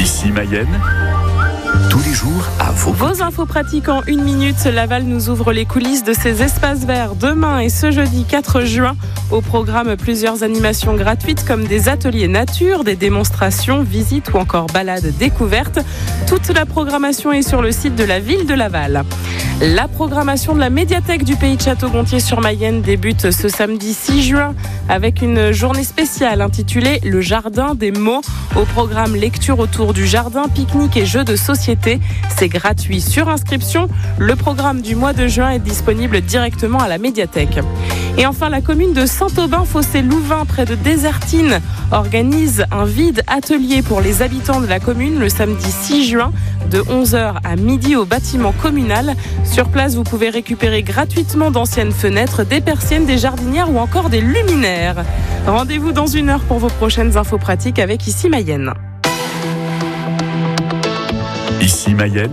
Ici Mayenne, tous les jours à Vos infos pratiques en 1 minute. Laval nous ouvre les coulisses de ses espaces verts demain et ce jeudi 4 juin. Au programme, plusieurs animations gratuites comme des ateliers nature, des démonstrations, visites ou encore balades découvertes. Toute la programmation est sur le site de la ville de Laval. La programmation de la médiathèque du Pays de Château-Gontier-sur-Mayenne débute ce samedi 6 juin avec une journée spéciale intitulée Le Jardin des mots. Au programme, lecture autour du jardin, pique-nique et jeux de société. C'est gratuit sur inscription. Le programme du mois de juin est disponible directement à la médiathèque. Et enfin, la commune de Saint-Aubin-Fossé-Louvain, près de Désertine, organise un vide atelier pour les habitants de la commune le samedi 6 juin de 11h à midi au bâtiment communal. Sur place, vous pouvez récupérer gratuitement d'anciennes fenêtres, des persiennes, des jardinières ou encore des luminaires. Rendez-vous dans 1 heure pour vos prochaines infos pratiques avec Ici Mayenne. Ici Mayenne,